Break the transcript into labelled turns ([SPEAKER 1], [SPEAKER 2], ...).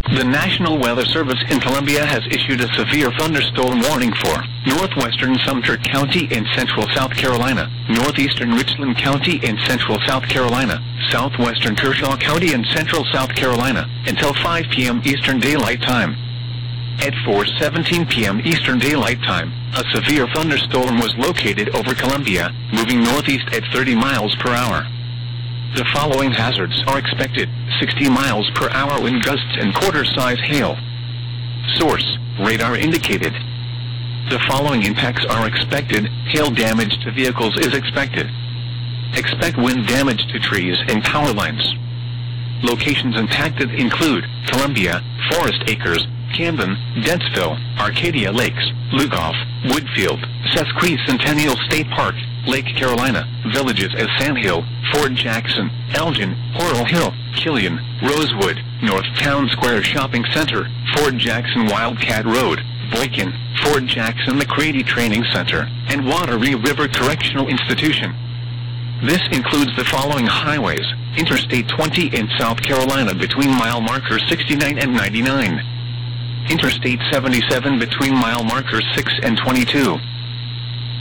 [SPEAKER 1] The National Weather Service in Columbia has issued a severe thunderstorm warning for northwestern Sumter County in central South Carolina, northeastern Richland County in central South Carolina, southwestern Kershaw County in central South Carolina, until 5 p.m. Eastern Daylight Time. At 4:17 p.m. Eastern Daylight Time, a severe thunderstorm was located over Columbia, moving northeast at 30 miles per hour. The following hazards are expected: 60 miles per hour wind gusts and quarter-size hail. Source: radar indicated. The following impacts are expected: hail damage to vehicles is expected. Expect wind damage to trees and power lines. Locations impacted include Columbia, Forest Acres, Camden, Dentsville, Arcadia Lakes, Lugoff, Woodfield, Sesquicentennial State Park, Lake Carolina, villages as Sandhill, Fort Jackson, Elgin, Laurel Hill, Killian, Rosewood, North Town Square Shopping Center, Fort Jackson Wildcat Road, Boykin, Fort Jackson McCready Training Center, and Wateree River Correctional Institution. This includes the following highways: Interstate 20 in South Carolina between mile markers 69 and 99. Interstate 77 between mile markers 6 and 22.